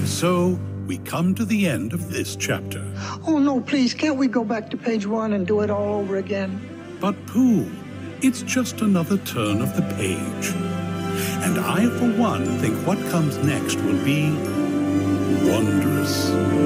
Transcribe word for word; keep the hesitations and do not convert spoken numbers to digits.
So, we come to the end of this chapter. Oh, no, please, can't we go back to page one and do it all over again? But Pooh, it's just another turn of the page. And I, for one, think what comes next will be wondrous.